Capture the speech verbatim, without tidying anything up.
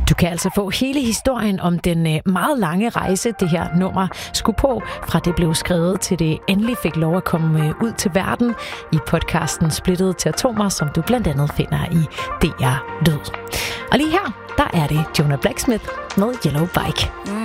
Du kan altså få hele historien om den meget lange rejse, det her nummer skulle på, fra det blev skrevet til det endelig fik lov at komme ud til verden i podcasten Splittet til Atomer, som du blandt andet finder i D R Lyd. Og lige her, der er det Jonah Blacksmith med Yellow Bike.